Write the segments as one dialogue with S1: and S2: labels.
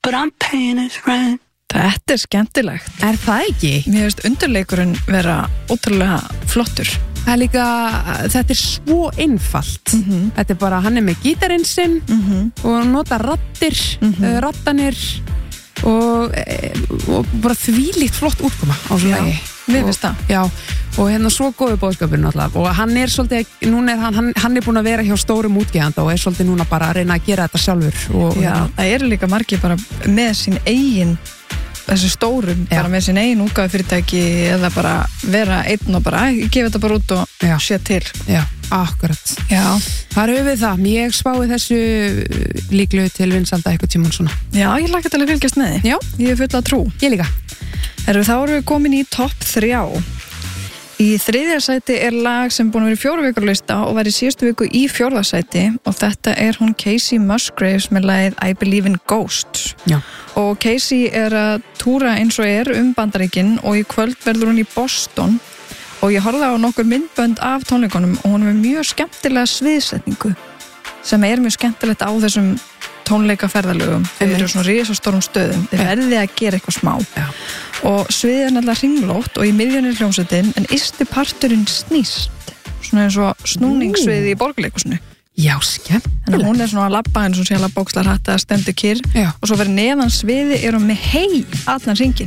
S1: but I'm paying his rent.
S2: Þetta skemmtilegt.
S3: það ekki?
S2: Mér finnst undirleikurinn vera ótrúlega flottur.
S3: Það líka, þetta svo einfalt. Þetta bara, hann með gítarinn sinn og nota raddir, raddanir og bara þvílíkt flott útkoma á svo lagi.
S2: Mér finnst það.
S3: Já, og hérna svo góðu boðskapurinn alltaf og hann svolítið, núna hann búin að vera hjá stórum útgefanda og svolítið núna bara að reyna að gera þetta sjálfur og,
S2: Já, það eru líka margir bara með sín eigin þessu stórum, bara með sín eigin útgáfufyrirtæki eða bara vera einn og bara, gefa þetta bara út og sé til.
S3: Já, akkurat.
S2: Já.
S3: Þar höfum við það. Ég spái þessu líklu til vinsalda eitthvað tímann svona.
S2: Já, ég laka til að fylgjast með því.
S3: Já.
S2: Ég er full að trú.
S3: Ég líka.
S2: Þá erum við komin í topp 3. Í 3. sæti er lag sem búin að vera í 4 vikur lista og var í síðustu viku í 4. sæti og þetta er hún Casey Musgraves með lagið I Believe in Ghosts.
S3: Já.
S2: Og Casey er að túra eins og Bandaríkin og í kvöld verður hún í Boston og ég horfði á nokkur myndbönd af tónleikunum og hún er mjög skemmtilega sviðsetningu sem er mjög skemmtilegt á þessum tónleikaferðalögum. Þeir eru svona risastórum stöðum. Þeir verði að gera eitthvað smá.
S3: Já.
S2: Og sviðið er náttúrulega hringlótt og í miðjunni hljómsveitin en ysti parturinn snýst svona eins og snúningssviðið í Borgarleikhúsinu.
S3: Já, skemmtilegt.
S2: En hún er svona að labba eins og sé að labba ókslar hatta stendur kyrr og svo verið neðan sviðið er hún með allan hringinn.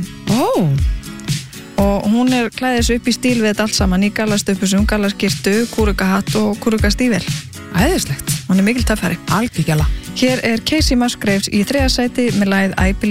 S2: Og hún er klæðið þessu upp í stíl við þetta allt saman í galastöpusum, galaskirtu, kúrukahatt og kúrukastível.
S3: Æðislegt.
S2: Hún er mikil töffari.
S3: Algjörlega.
S2: Hér er Casey Musgraves í 3. sæti með lagið I Believe